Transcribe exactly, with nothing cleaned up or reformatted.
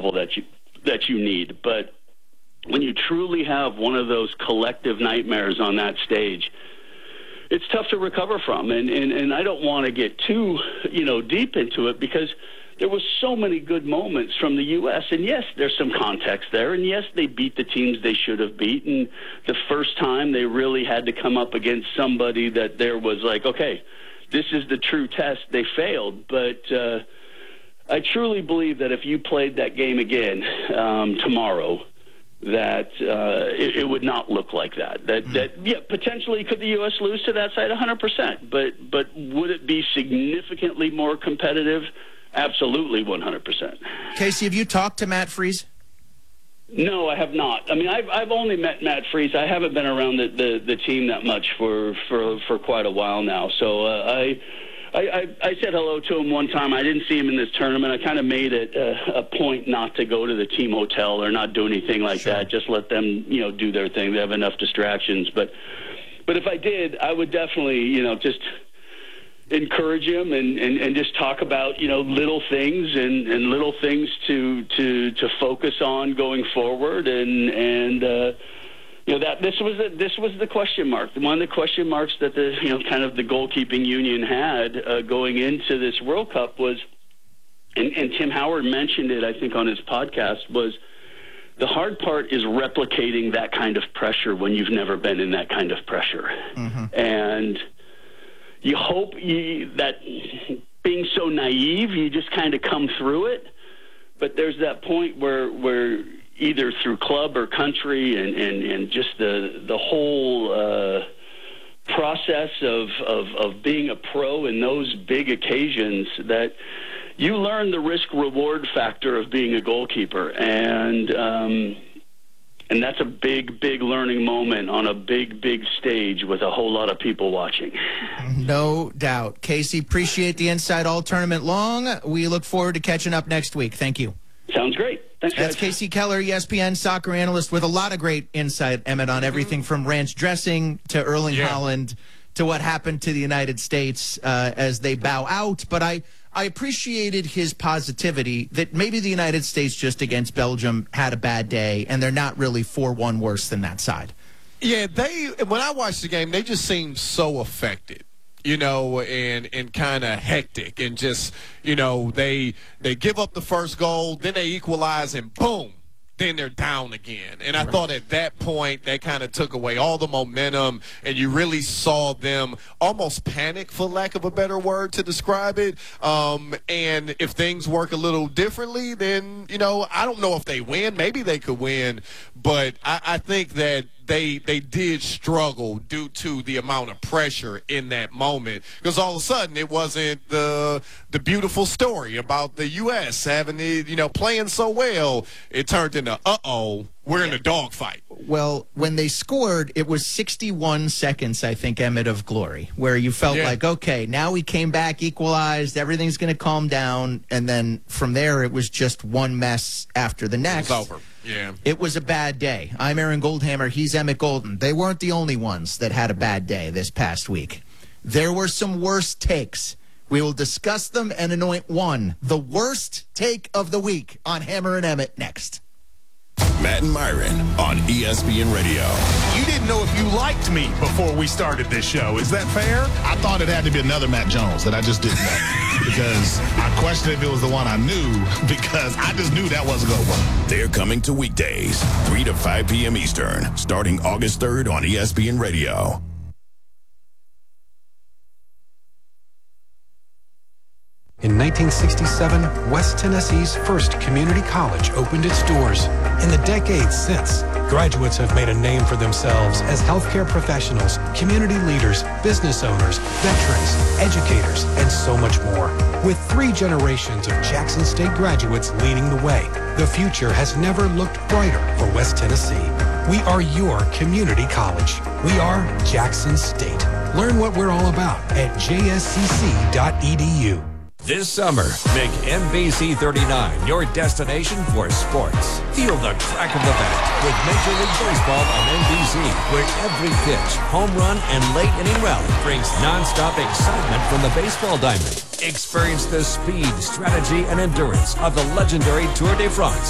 level that you that you need. But when you truly have one of those collective nightmares on that stage, it's tough to recover from. And, and, and I don't want to get too, you know, deep into it, because there was so many good moments from the U S. And yes, there's some context there. And yes, they beat the teams they should have beaten. The first time they really had to come up against somebody that there was like, okay, this is the true test. They failed. But uh, I truly believe that if you played that game again um, tomorrow, that uh, it, it would not look like that. That, mm. that yeah, potentially could the U S lose to that side one hundred percent. But, but would it be significantly more competitive? Absolutely, one hundred percent. Casey, have you talked to Matt Freese? No, I have not. I mean, I've I've only met Matt Freese. I haven't been around the, the, the team that much for, for, for quite a while now. So uh, I, I I said hello to him one time. I didn't see him in this tournament. I kind of made it a, a point not to go to the team hotel or not do anything like sure. that. Just let them, you know, do their thing. They have enough distractions. But but if I did, I would definitely, you know, just encourage him and, and, and just talk about, you know, little things and, and little things to, to, to focus on going forward. And, and, uh, you know, that this was, the, this was the question mark. One of the question marks that the, you know, kind of the goalkeeping union had uh, going into this World Cup was, and, and Tim Howard mentioned it, I think, on his podcast, was the hard part is replicating that kind of pressure when you've never been in that kind of pressure. Mm-hmm. And you hope you, that being so naive, you just kind of come through it. But there's that point where where either through club or country and, and, and just the the whole uh, process of, of, of being a pro in those big occasions, that you learn the risk-reward factor of being a goalkeeper. And um And that's a big, big learning moment on a big, big stage with a whole lot of people watching. No doubt. Casey, appreciate the insight all tournament long. We look forward to catching up next week. Thank you. Sounds great. Thanks, guys. That's Casey Keller, E S P N soccer analyst, with a lot of great insight, Emmett, on everything from ranch dressing to Erling yeah. Haaland to what happened to the United States uh, as they bow out. But I... I appreciated his positivity that maybe the United States just against Belgium had a bad day, and they're not really four one worse than that side. Yeah, they. When I watched the game, they just seemed so affected, you know, and and kind of hectic, and just, you know, they they give up the first goal, then they equalize, and boom, then they're down again. And I right. thought at that point that kind of took away all the momentum, and you really saw them almost panic, for lack of a better word to describe it. Um, and if things work a little differently, then, you know, I don't know if they win. Maybe they could win, but I, I think that they they did struggle due to the amount of pressure in that moment, because all of a sudden it wasn't the the beautiful story about the U S having the, you know, playing so well. It turned into, uh-oh, we're in a dogfight. Well, when they scored, it was sixty-one seconds, I think, Emmett, of glory, where you felt yeah. like, okay, now we came back, equalized, everything's going to calm down, and then from there it was just one mess after the next. It was over. Yeah. It was a bad day. I'm Aaron Goldhammer. He's Emmett Golden. They weren't the only ones that had a bad day this past week. There were some worse takes. We will discuss them and anoint one, the worst take of the week, on Hammer and Emmett next. Matt and Myron on E S P N Radio. You didn't know if you liked me before we started this show. Is that fair? I thought it had to be another Matt Jones that I just didn't know. Because I questioned if it was the one I knew, because I just knew that wasn't going to work. They're coming to weekdays, three to five p.m. Eastern, starting August third on E S P N Radio. In nineteen sixty-seven, West Tennessee's first community college opened its doors. In the decades since, graduates have made a name for themselves as healthcare professionals, community leaders, business owners, veterans, educators, and so much more. With three generations of Jackson State graduates leading the way, the future has never looked brighter for West Tennessee. We are your community college. We are Jackson State. Learn what we're all about at j s c c dot e d u. This summer, make N B C thirty-nine your destination for sports. Feel the crack of the bat with Major League Baseball on N B C, where every pitch, home run, and late inning rally brings nonstop excitement from the baseball diamond. Experience the speed, strategy, and endurance of the legendary Tour de France